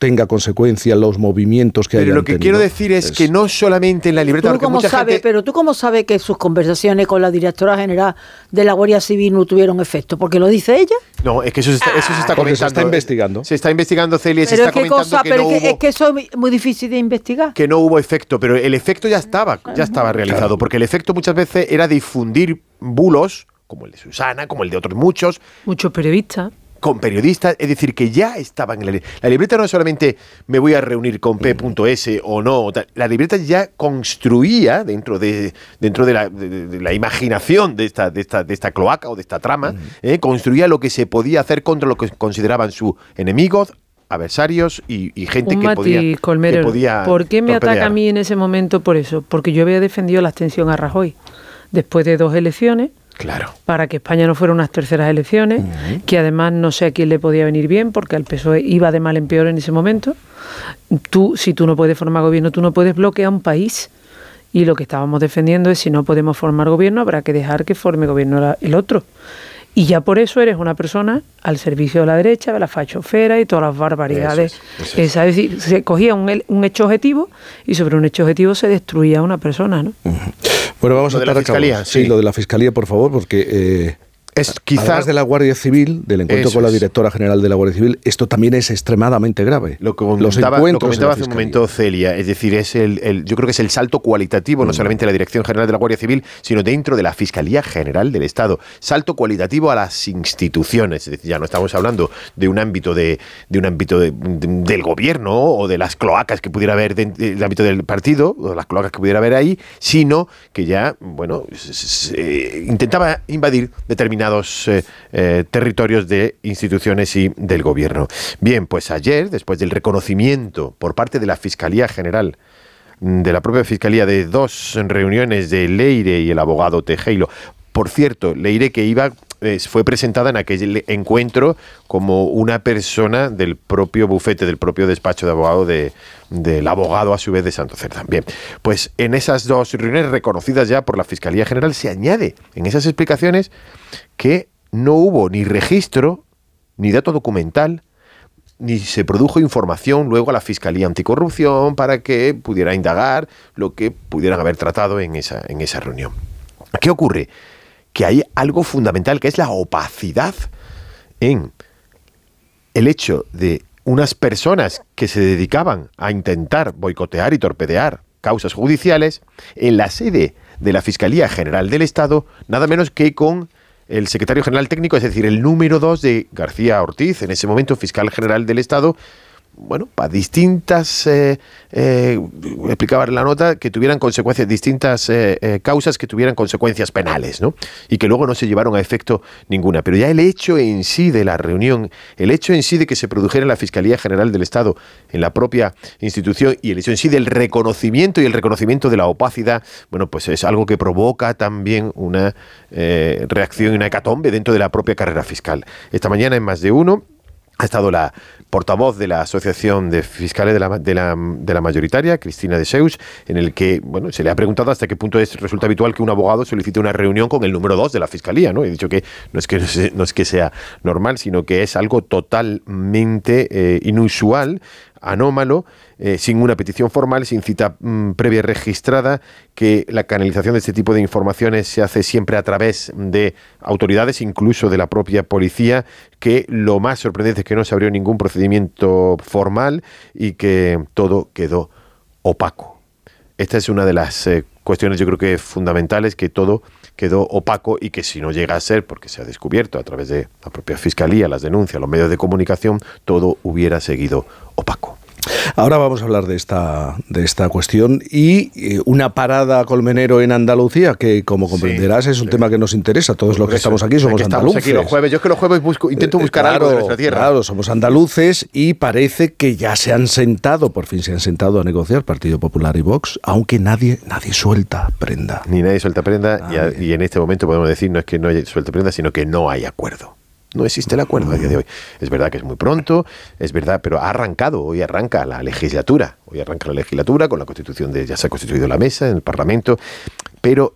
tenga consecuencias los movimientos que hayan Pero lo que tenido. quiero decir es que no solamente en la libreta... Pero ¿tú cómo sabes que sus conversaciones con la directora general de la Guardia Civil no tuvieron efecto? ¿Porque lo dice ella? No, es que eso se está comentando. Se está investigando. Se está investigando, Celia, pero se está comentando que no hubo... Es que eso es muy difícil de investigar. Que no hubo efecto, pero el efecto ya estaba realizado, claro. Porque el efecto muchas veces era difundir bulos, como el de Susana, como el de otros muchos. Muchos periodistas. Con periodistas, es decir, que ya estaban en la libreta. No es solamente me voy a reunir con P.S. o no, la libreta ya construía dentro de la imaginación de esta cloaca o de esta trama, construía lo que se podía hacer contra lo que consideraban sus enemigos, adversarios y gente que podía ¿por qué me torpedear? ataca a mí en ese momento por eso? Porque yo había defendido la abstención a Rajoy después de 2 elecciones. Claro. Para que España no fuera unas terceras elecciones, que además no sé a quién le podía venir bien, porque al PSOE iba de mal en peor en ese momento. Si tú no puedes formar gobierno, tú no puedes bloquear un país. Y lo que estábamos defendiendo es, si no podemos formar gobierno, habrá que dejar que forme gobierno el otro. Y ya por eso eres una persona al servicio de la derecha, de la fachofera y todas las barbaridades. Eso es decir, se cogía un hecho objetivo y sobre un hecho objetivo se destruía una persona, ¿no? Bueno, vamos a tratar la Fiscalía. Sí, lo de la Fiscalía, por favor, porque... además de la Guardia Civil, del encuentro con la directora general de la Guardia Civil, esto también es extremadamente grave. Lo comentaba hace un momento Celia, es decir, yo creo que es el salto cualitativo, no solamente de la Dirección General de la Guardia Civil, sino dentro de la Fiscalía General del Estado. Salto cualitativo a las instituciones, es decir, ya no estamos hablando de un ámbito del gobierno o de las cloacas que pudiera haber del ámbito del partido, o las cloacas que pudiera haber ahí, sino que ya, intentaba invadir determinados territorios de instituciones y del gobierno. Bien, pues ayer, después del reconocimiento por parte de la Fiscalía General, de la propia Fiscalía, de 2 reuniones de Leire y el abogado Tejero. Por cierto, Leire que fue presentada en aquel encuentro como una persona del propio bufete, del propio despacho de abogado del abogado a su vez de Santo Cerdán. Bien, pues en esas 2 reuniones reconocidas ya por la Fiscalía General se añade en esas explicaciones que no hubo ni registro, ni dato documental, ni se produjo información luego a la Fiscalía Anticorrupción para que pudiera indagar lo que pudieran haber tratado en esa reunión. ¿Qué ocurre? Que hay algo fundamental, que es la opacidad en el hecho de unas personas que se dedicaban a intentar boicotear y torpedear causas judiciales en la sede de la Fiscalía General del Estado, nada menos que con el secretario general técnico, es decir, el número 2 de García Ortiz, en ese momento fiscal general del Estado, para distintas, explicaba en la nota, que tuvieran consecuencias, distintas causas que tuvieran consecuencias penales, ¿no? Y que luego no se llevaron a efecto ninguna. Pero ya el hecho en sí de la reunión, el hecho en sí de que se produjera en la Fiscalía General del Estado, en la propia institución, y el hecho en sí del reconocimiento y el reconocimiento de la opacidad, pues es algo que provoca también una reacción y una hecatombe dentro de la propia carrera fiscal. Esta mañana en Más de Uno ha estado la portavoz de la Asociación de Fiscales de la Mayoritaria, Cristina de Seus, en el que se le ha preguntado hasta qué punto resulta habitual que un abogado solicite una reunión con el número 2 de la Fiscalía, ¿no? He dicho que no es que sea normal, sino que es algo totalmente inusual, anómalo, sin una petición formal, sin cita previa registrada, que la canalización de este tipo de informaciones se hace siempre a través de autoridades, incluso de la propia policía, que lo más sorprendente es que no se abrió ningún procedimiento formal y que todo quedó opaco. Esta es una de las cuestiones, yo creo que fundamentales, que todo quedó opaco y que si no llega a ser, porque se ha descubierto a través de la propia Fiscalía, las denuncias, los medios de comunicación, todo hubiera seguido opaco. Ahora vamos a hablar de esta cuestión y una parada Colmenero en Andalucía, que como comprenderás es un tema que nos interesa. Todos los que estamos aquí somos andaluces. Aquí los jueves. Yo es que los jueves intento buscar algo de nuestra tierra. Claro, somos andaluces y parece que ya por fin se han sentado a negociar Partido Popular y Vox, aunque nadie suelta prenda. Ni nadie suelta prenda y en este momento podemos decir no es que no haya suelta prenda, sino que no hay acuerdo. No existe el acuerdo a día de hoy. Es verdad que es muy pronto, es verdad, pero hoy arranca la legislatura. Hoy arranca la legislatura con la constitución ya se ha constituido la mesa en el Parlamento, pero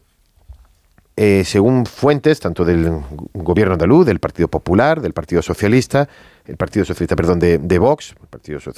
según fuentes, tanto del gobierno andaluz, del Partido Popular, del Partido Socialista, de Vox, el Partido